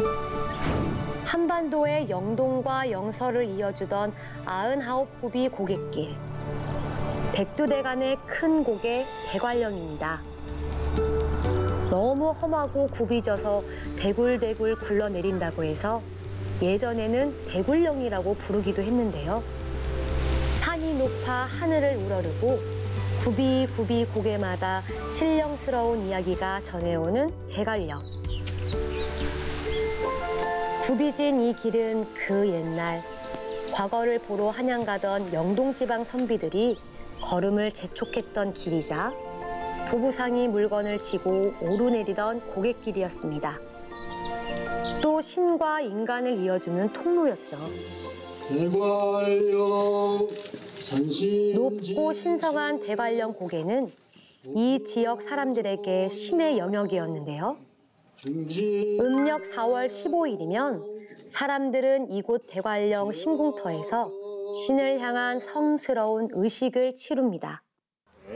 한반도의 영동과 영서를 이어주던 99굽이 고갯길. 백두대간의 큰 고개 대관령입니다. 너무 험하고 굽이 져서 대굴대굴 굴러내린다고 해서 예전에는 대굴령이라고 부르기도 했는데요. 산이 높아 하늘을 우러르고 굽이굽이 고개마다 신령스러운 이야기가 전해오는 대관령. 굽이진 이 길은 그 옛날 과거를 보러 한양 가던 영동지방 선비들이 걸음을 재촉했던 길이자 보부상이 물건을 지고 오르내리던 고갯길이었습니다. 또 신과 인간을 이어주는 통로였죠. 대관령 높고 신성한 대관령 고개는 이 지역 사람들에게 신의 영역이었는데요. 음력 4월 15일이면 사람들은 이곳 대관령 신궁터에서 신을 향한 성스러운 의식을 치룹니다.